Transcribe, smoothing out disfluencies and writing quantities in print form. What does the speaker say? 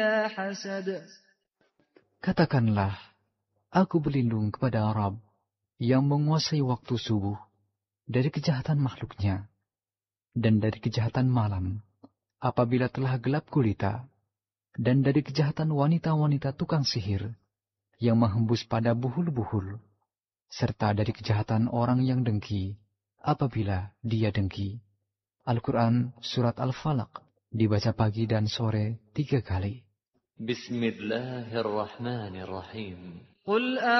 حسد. Katakanlah, aku berlindung kepada Rabb yang menguasai waktu subuh dari kejahatan makhluknya dan dari kejahatan malam apabila telah gelap gulita, dan dari kejahatan wanita-wanita tukang sihir yang menghembus pada buhul-buhul, serta dari kejahatan orang yang dengki apabila dia dengki. Al-Quran Surat Al-Falaq dibaca pagi dan sore 3 kali. Bismillahirrahmanirrahim. قل